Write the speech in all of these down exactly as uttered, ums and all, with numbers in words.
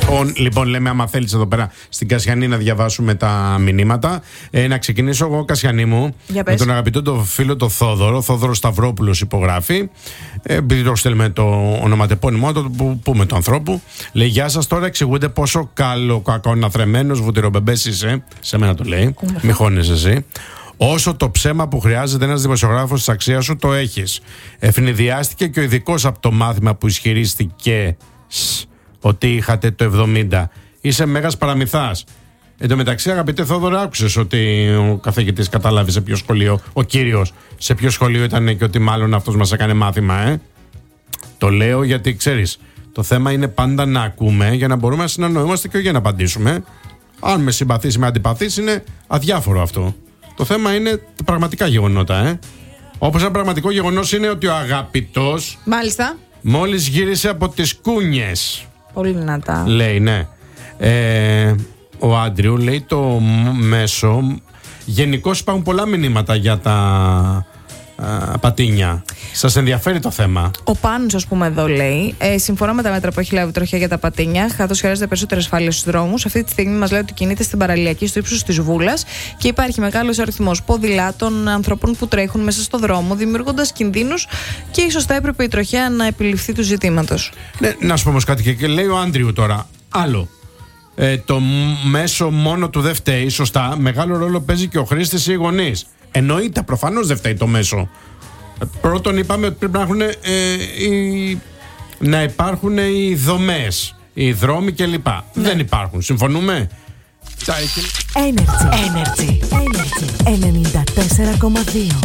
Λοιπόν, λοιπόν, λέμε, άμα θέλεις εδώ πέρα στην Κασιανή να διαβάσουμε τα μηνύματα. Ε, να ξεκινήσω εγώ, Κασιανή μου, με τον αγαπητό το φίλο το Θόδωρο. Θόδωρο Σταυρόπουλος υπογράφει. Ε, επειδή το στέλνουμε το ονοματεπώνυμό, το που, πούμε του ανθρώπου. Λέει: Γεια σας, τώρα εξηγούνται πόσο καλό κακοναθρεμένος βουτυρομπεμπές είσαι. Σε μένα το λέει. Μη χώνεις εσύ. Όσο το ψέμα που χρειάζεται ένας δημοσιογράφος της αξίας σου το έχεις. Ευνηδιάστηκε και ο ειδικός από το μάθημα που ισχυρίστηκε ότι είχατε το εβδομήντα. Είσαι μέγας παραμυθάς. Εν τω μεταξύ, αγαπητέ Θόδωρα, άκουσες ότι ο καθηγητής κατάλαβε σε ποιο σχολείο, ο κύριος, σε ποιο σχολείο ήταν και ότι μάλλον αυτός μας έκανε μάθημα, ε. Το λέω γιατί ξέρεις, το θέμα είναι πάντα να ακούμε για να μπορούμε να συνεννοούμαστε και όχι για να απαντήσουμε. Αν με συμπαθείς ή με αντιπαθείς, είναι αδιάφορο αυτό. Το θέμα είναι τα πραγματικά γεγονότα, ε. Όπως ένα πραγματικό γεγονός είναι ότι ο αγαπητός. Μάλιστα. Μόλις γύρισε από τις Κούνιες. Πολύ δυνατά. Λέει, ναι. Ε, ο Άντριου λέει το μέσο. Γενικώς υπάρχουν πολλά μηνύματα για τα α, πατίνια. Σας ενδιαφέρει το θέμα? Ο Πάνος, ας πούμε, εδώ λέει: ε, Συμφωνώ με τα μέτρα που έχει λάβει η τροχιά για τα πατίνια, καθώς χρειάζεται περισσότερη ασφάλεια στους δρόμους. Αυτή τη στιγμή μας λέει ότι κινείται στην παραλιακή στο ύψος της Βούλας και υπάρχει μεγάλος αριθμός ποδηλάτων, ανθρώπων που τρέχουν μέσα στο δρόμο, δημιουργώντας κινδύνους και ίσως θα έπρεπε η τροχιά να επιληφθεί του ζητήματος. Ναι, να σου πω όμως κάτι και, και λέει ο Άντριου τώρα. Άλλο. Ε, το μέσο μόνο του δεν φταίει, σωστά. Μεγάλο ρόλο παίζει και ο χρήστης ή οι γονείς. Εννοείται, προφανώς δεν φταίει το μέσο. Πρώτον, είπαμε ότι πρέπει να, έχουν, ε, οι, να υπάρχουν οι δομές, οι δρόμοι κλπ. Ναι. Δεν υπάρχουν. Συμφωνούμε? Energy. Energy. Energy. ενενήντα τέσσερα κόμμα δύο.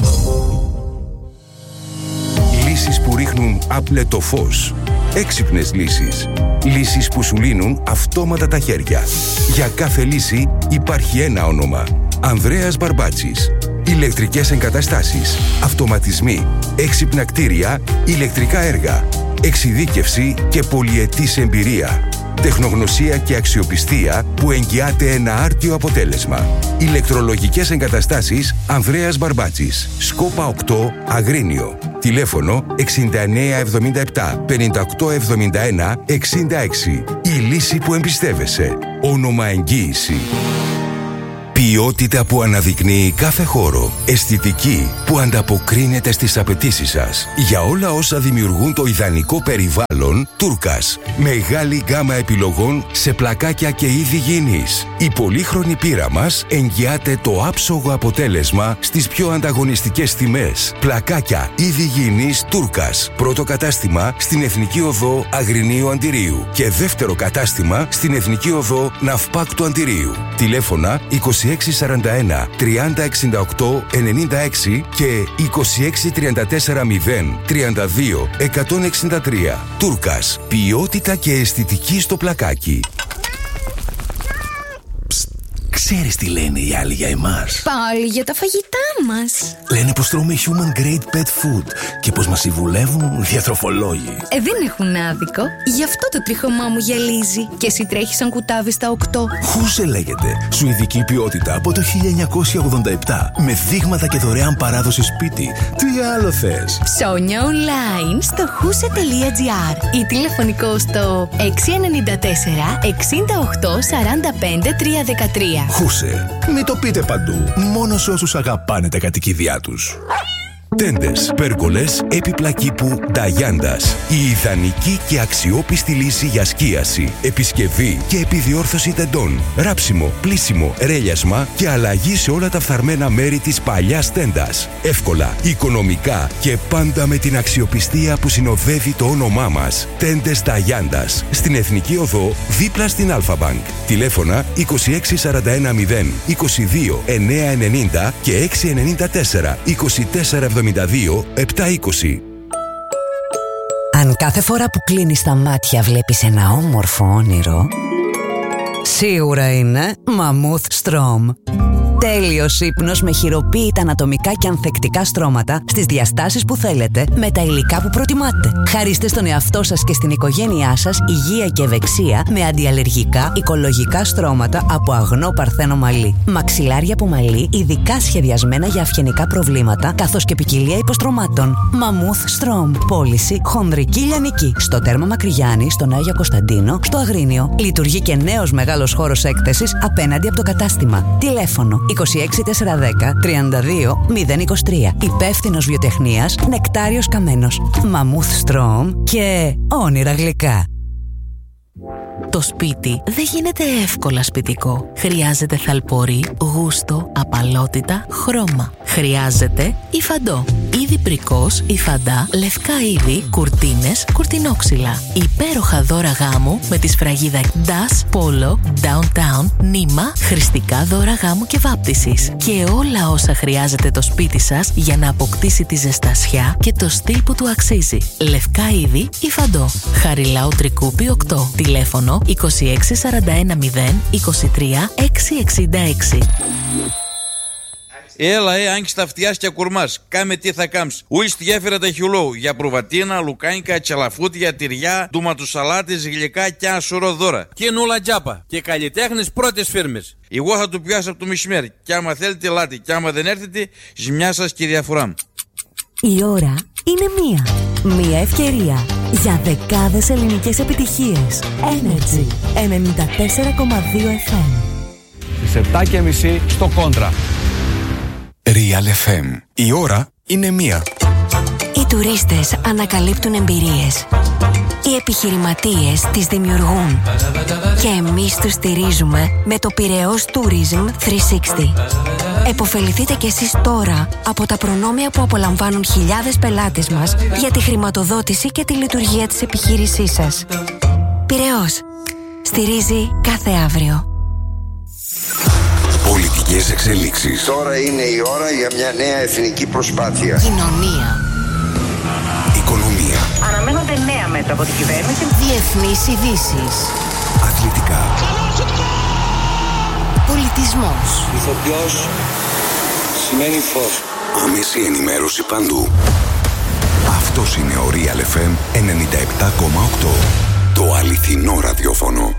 Λύσεις που ρίχνουν άπλετο φως. Έξυπνες λύσεις. Λύσεις που σου λύνουν αυτόματα τα χέρια. Για κάθε λύση υπάρχει ένα όνομα. Ανδρέας Μπαρμπάτσης. Ηλεκτρικές εγκαταστάσεις, αυτοματισμοί, έξυπνα κτίρια, ηλεκτρικά έργα, εξειδίκευση και πολυετής εμπειρία. Τεχνογνωσία και αξιοπιστία που εγγυάται ένα άρτιο αποτέλεσμα. Ηλεκτρολογικές εγκαταστάσεις Ανδρέας Μπαρμπάτσης. Σκόπα οκτώ, Αγρίνιο. Τηλέφωνο εξήντα εννέα εβδομήντα επτά πενήντα οκτώ εβδομήντα ένα εξήντα έξι. Η λύση που εμπιστεύεσαι. Όνομα εγγύηση. Ποιότητα που αναδεικνύει κάθε χώρο. Αισθητική που ανταποκρίνεται στις απαιτήσεις σας. Για όλα όσα δημιουργούν το ιδανικό περιβάλλον, Τούρκας. Μεγάλη γκάμα επιλογών σε πλακάκια και είδη γηινής. Η πολύχρονη πείρα μας εγγυάται το άψογο αποτέλεσμα στις πιο ανταγωνιστικές τιμές. Πλακάκια είδη γηινής Τούρκας. Πρώτο κατάστημα στην Εθνική Οδό Αγρινίου Αντιρίου και δεύτερο κατάστημα στην Εθνική Οδό Ναυπάκτου Αντιρίου. Τηλέφωνα είκοσι έξι σαράντα ένα τριάντα εξήντα οκτώ ενενήντα έξι και είκοσι έξι τριάντα τέσσερα μηδέν τριάντα δύο εκατόν εξήντα τρία. Τούρκας. Ποιότητα και αισθητική στο πλακάκι. Ξέρεις τι λένε οι άλλοι για εμάς? Πάλι για τα φαγητά μας. Λένε πως τρώμε human grade pet food και πως μας συμβουλεύουν διατροφολόγοι. Ε, δεν έχουν άδικο. Γι' αυτό το τρίχωμά μου γυαλίζει. Και εσύ τρέχεις σαν κουτάβι στα οκτώ. Χούσε λέγεται. Σουηδική ποιότητα από το χίλια εννιακόσια ογδόντα επτά. Με δείγματα και δωρεάν παράδοση σπίτι. Τι άλλο θες? Ψώνια online στο χούσε τελεία τζι άρ ή τηλεφωνικό στο έξι εννιά τέσσερα εξήντα οκτώ σαράντα πέντε τριακόσια δεκατρία. Χούσε. Μην το πείτε παντού. Μόνο σε όσους αγαπάνε τα κατοικίδια τους. Τέντες, πέργολες, έπιπλα κήπου Νταγιάντας. Η ιδανική και αξιόπιστη λύση για σκίαση, επισκευή και επιδιόρθωση τεντών. Ράψιμο, πλύσιμο, ρέλιασμα και αλλαγή σε όλα τα φθαρμένα μέρη της παλιάς τέντας. Εύκολα, οικονομικά και πάντα με την αξιοπιστία που συνοδεύει το όνομά μας. Τέντες Νταγιάντας. Στην Εθνική Οδό, δίπλα στην Αλφα-Μπανκ. Τηλέφωνα είκοσι έξι σαράντα ένα μηδέν είκοσι δύο εννιακόσια ενενήντα και έξι εννιά τέσσερα είκοσι τέσσερα εβδομήντα δύο επτακόσια είκοσι. Αν κάθε φορά που κλείνεις τα μάτια βλέπεις ένα όμορφο όνειρο, σίγουρα είναι Mammoth Strom. Τέλειος ύπνος με χειροποίητα ανατομικά και ανθεκτικά στρώματα στις διαστάσεις που θέλετε με τα υλικά που προτιμάτε. Χαρίστε στον εαυτό σας και στην οικογένειά σας υγεία και ευεξία με αντιαλλεργικά, οικολογικά στρώματα από αγνό παρθένο μαλλί. Μαξιλάρια από μαλλί ειδικά σχεδιασμένα για αυγενικά προβλήματα, καθώς και ποικιλία υποστρωμάτων. Μαμούθ Στρομ. Πώληση χονδρική λιανική. Στο Τέρμα Μακρυγιάννη, στον Άγιο Κωνσταντίνο, στο Αγρίνιο. Λειτουργεί και νέος μεγάλος χώρος έκθεσης απέναντι από το κατάστημα. Τηλέφωνο είκοσι έξι τετρακόσια δέκα τριάντα δύο μηδέν είκοσι τρία. Υπεύθυνος βιοτεχνίας Νεκτάριος Καμένος. Μαμούθ Στρομ και όνειρα γλυκά. Το σπίτι δεν γίνεται εύκολα σπιτικό. Χρειάζεται θαλπορή, γούστο, απαλότητα, χρώμα. Χρειάζεται υφαντό. Είδη πρικός, υφαντά, λευκά είδη, κουρτίνες, κουρτινόξυλα. Υπέροχα δώρα γάμου με τη σφραγίδα ντας, Polo, Downtown, νήμα, χρηστικά δώρα γάμου και βάπτισης. Και όλα όσα χρειάζεται το σπίτι σας για να αποκτήσει τη ζεστασιά και το στυλ που του αξίζει. Λευκά είδη, υφαντό. Χαριλάου Τρικούπη οκτώ. Τηλέφωνο είκοσι έξι σαράντα ένα μηδέν είκοσι τρία έξι εξήντα έξι. Έλα, ε, άγγιξε τα αυτιά και κουρμάς. Κάμε τι θα κάμψει. Ούλη στη γέφυρα τα χιουλόου. Για προβατίνα, λουκάνικα, τσαλαφούτια, τυριά, ντουματουσαλάτες, γλυκά και ένα σωρό δώρα. Και είναι όλα τζάπα. Και καλλιτέχνες πρώτες φίρμες. Εγώ θα του πιάσω από το μεσημέρι. Κι άμα θέλετε, ελάτε. Κι άμα δεν έρθετε, ζημιά σας και διαφορά. Η ώρα είναι μία. Μία ευκαιρία για δεκάδες ελληνικές επιτυχίες. Energy ενενήντα τέσσερα κόμμα δύο εφ εμ. Στις επτά και μισή στο Κόντρα. Real εφ εμ. Η ώρα είναι μία. Οι τουρίστες ανακαλύπτουν εμπειρίες. Οι επιχειρηματίες τις δημιουργούν. Και εμείς τους στηρίζουμε με το Πειραιώς Tourism τριακόσια εξήντα. Εποφεληθείτε κι εσείς τώρα από τα προνόμια που απολαμβάνουν χιλιάδες πελάτες μας για τη χρηματοδότηση και τη λειτουργία της επιχείρησής σας. Πειραιώς. Στηρίζει κάθε αύριο. Πολιτικές εξελίξεις. Τώρα είναι η ώρα για μια νέα εθνική προσπάθεια. Κοινωνία. Οικονομία. Αναμένονται νέα μέτρα από την κυβέρνηση. Διεθνείς ειδήσεις. Αθλητικά. Πολιτισμός. Ηθοποιός σημαίνει φως. Άμεση ενημέρωση παντού. Αυτός είναι ο Real εφ εμ ενενήντα επτά κόμμα οκτώ. Το αληθινό ραδιόφωνο.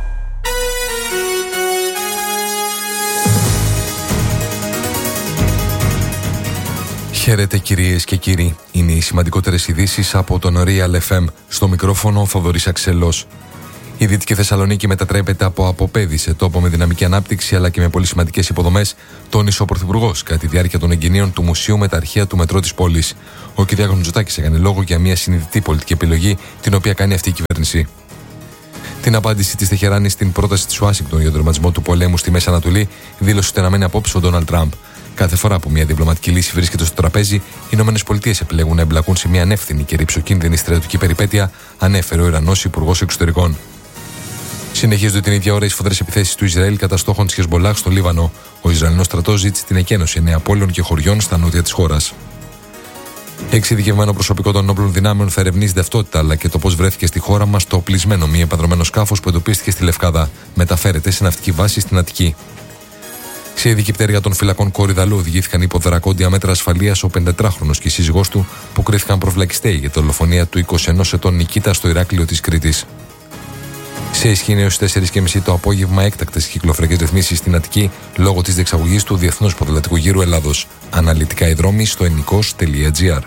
Χαίρετε κυρίες και κύριοι. Είναι οι σημαντικότερες ειδήσεις από τον Real εφ εμ. Στο μικρόφωνο ο Θοδωρής Αξελός. Η Δυτική Θεσσαλονίκη μετατρέπεται από αποπέδη σε τόπο με δυναμική ανάπτυξη αλλά και με πολύ σημαντικές υποδομές, τόνισε ο Πρωθυπουργός κατά τη διάρκεια των εγγενείων του Μουσείου με τα αρχεία του μετρό της πόλης. Ο Κυριάκος Μητσοτάκης έκανε λόγο για μια συνειδητή πολιτική επιλογή την οποία κάνει αυτή η κυβέρνηση. Την απάντηση της Τεχεράνη στην πρόταση της Ουάσιγκτον για τον τερματισμό του πολέμου στη Μέση Ανατολή δήλωσε ότι αναμένει απόψε ο Ντόναλντ Τραμπ. Κάθε φορά που μια διπλωματική λύση βρίσκεται στο τραπέζι, οι ΗΠΑ επιλέγουν να εμπλακούν σε μια ανεύθυνη και ρηψοκίνδυνη στρατιωτική περιπέτεια, ανέφερε ο Ιρανός Υπουργός Εξωτερικών. Συνεχίζονται την ίδια ώρα οι σφοδρές επιθέσεις του Ισραήλ κατά στόχων της Χεσμολάχ στο Λίβανο. Ο Ισραηλινός στρατός ζήτησε την εκένωση εννέα πόλεων και χωριών στα νότια της χώρας. Εξειδικευμένο προσωπικό των όπλων δυνάμεων θα ερευνήσει ταυτότητα αλλά και το πώς βρέθηκε στη χώρα μας το οπλισμένο μη επανδρωμένο σκάφος που εντοπίστηκε στη Λευκάδα. Μεταφέρεται σε ναυτική βάση στην Αττική. Σε ειδική πτέρυγα των φυλακών Κορυδαλού οδηγήθηκαν υπό δρακόντια μέτρα ασφαλείας ο πεντετράχρονος και η σύζυγός του που κρίθηκαν προφυλακιστέοι για τη δολοφονία του είκοσι ενός ετών Νικήτα στο Ηράκλειο της Κρήτης. Σε ισχύ έως τέσσερις και μισή το απόγευμα έκτακτες κυκλοφοριακές ρυθμίσεις στην Αττική λόγω της διεξαγωγής του Διεθνούς Ποδηλατικού Γύρου Ελλάδος. Αναλυτικά οι δρόμοι στο ενικός τελεία τζι άρ.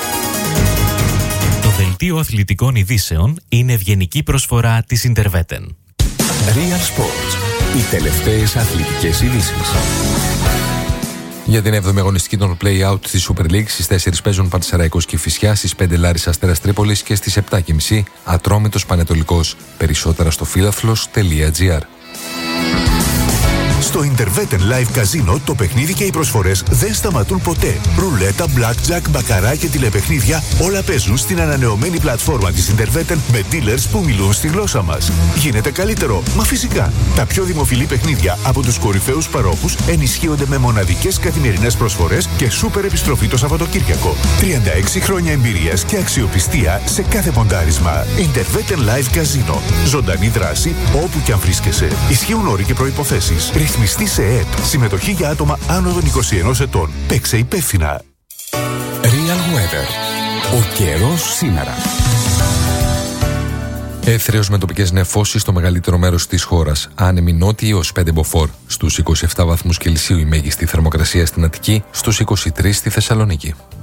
Το δελτίο αθλητικών ειδήσεων είναι ευγενική προσφορά της Interveten. Real Sports. Οι τελευταίες αθλητικές ειδήσεις. Για την έβδομη αγωνιστική των play-out της Super League στις τέσσερις παίζουν Πανσεραϊκός και Φυσιά, στις πέντε Λάρης Αστέρας Τρίπολης και στις επτά και μισή Ατρόμητος Πανετολικός. Περισσότερα στο φίλαθλος τελεία τζι άρ. Στο Interveten Live Casino το παιχνίδι και οι προσφορές δεν σταματούν ποτέ. Ρουλέτα, blackjack, μπακαρά και τηλεπαιχνίδια όλα παίζουν στην ανανεωμένη πλατφόρμα της Interveten με dealers που μιλούν στη γλώσσα μας. Γίνεται καλύτερο, μα φυσικά. Τα πιο δημοφιλή παιχνίδια από τους κορυφαίους παρόχους ενισχύονται με μοναδικές καθημερινές προσφορές και σούπερ επιστροφή το Σαββατοκύριακο. τριάντα έξι χρόνια εμπειρίας και αξιοπιστία σε κάθε ποντάρισμα. Interveten Live Casino. Ζωντανή δράση όπου και αν βρίσκεσαι. Ισχύουν όροι και προϋποθέσεις. Ρυθμιστή σε ΕΕΠ. Συμμετοχή για άτομα άνω των είκοσι ενός ετών. Παίξε υπεύθυνα. Real Weather. Ο καιρός σήμερα. Έθρεος με τοπικές νεφώσεις στο μεγαλύτερο μέρος της χώρας. Άνεμη νότιοι ως πέντε μποφόρ. Στους είκοσι επτά βαθμούς Κελσίου η μέγιστη θερμοκρασία στην Αττική, στους είκοσι τρεις στη Θεσσαλονίκη.